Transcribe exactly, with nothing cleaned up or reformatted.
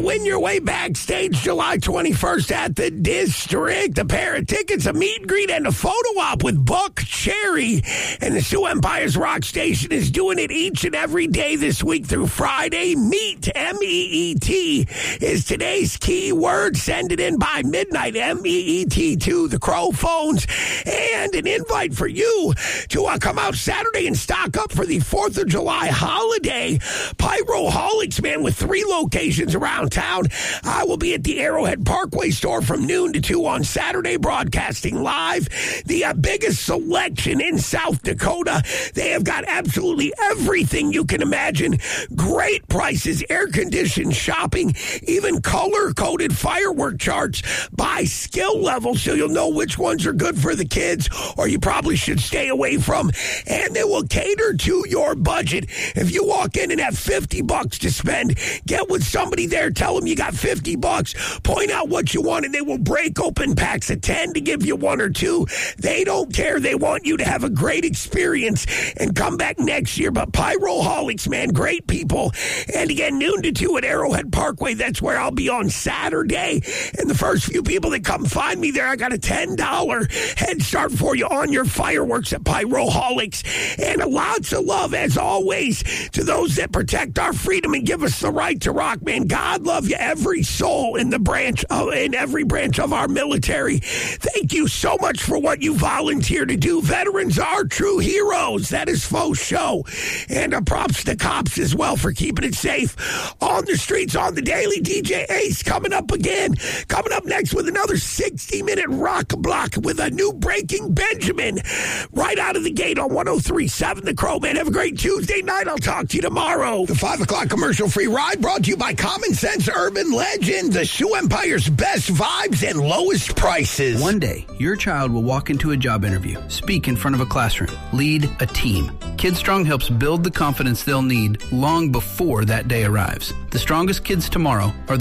Win your way backstage July twenty-first at the District. A pair of tickets, a meet and greet, and a photo op with Buck Cherry. And the Sioux Empire's Rock Station is doing it each and every day this week through Friday. Meet, M E E T, is today's key word. Send it in by midnight, M E E T, to the Crow phones. And an invite for you to uh, come out Saturday and stock up for the fourth of July holiday. Pyroholics, man, with three locations around town. I will be at the Arrowhead Parkway store from noon to two on Saturday, broadcasting live. The uh, biggest selection in South Dakota. They have got absolutely everything you can imagine. Great prices, air-conditioned shopping, even color-coded firework charts by skill level, so you'll know which ones are good for the kids or you probably should stay away from. And they will cater to your budget. If you walk in and have fifty bucks to spend, get with somebody there. Tell them you got fifty bucks. Point out what you want, and they will break open packs of ten to give you one or two. They don't care. They want you to have a great experience and come back next year. But Pyroholics, man, great people. And again, noon to two at Arrowhead Parkway. That's where I'll be on Saturday. And the first few people that come find me there, I got a ten dollars head start for you on your fireworks at Pyroholics. And lots of love, as always, to those that protect our freedom and give us the right to rock, man. God love you, every soul in the branch of, in every branch of our military. Thank you so much for what you volunteer to do. Veterans are true heroes. That is faux show. And uh, props to cops as well for keeping it safe on the streets on the daily. D J Ace coming up again. Coming up next with another sixty-minute rock block with a new Breaking Benjamin right out of the gate on one oh three point seven The Crow, man. Have a great Tuesday night. I'll talk to you tomorrow. The five o'clock commercial-free ride brought to you by Common Sense Urban Legend, the Sioux Empire's best vibes and lowest prices. One day, your child will walk into a job interview, speak in front of a classroom, lead a team. KidStrong helps build the confidence they'll need long before that day arrives. The strongest kids tomorrow are the